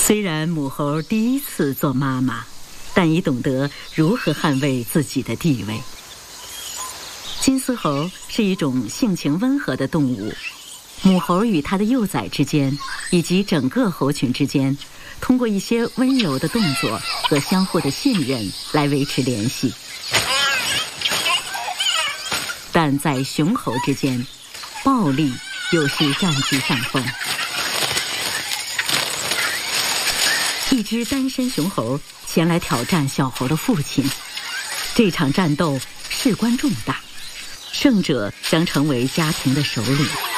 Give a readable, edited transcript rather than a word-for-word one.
虽然母猴第一次做妈妈，但已懂得如何捍卫自己的地位。金丝猴是一种性情温和的动物，母猴与它的幼崽之间，以及整个猴群之间，通过一些温柔的动作和相互的信任来维持联系。但在雄猴之间，暴力有时占据上风。一只单身雄猴前来挑战小猴的父亲，这场战斗事关重大，胜者将成为家庭的首领。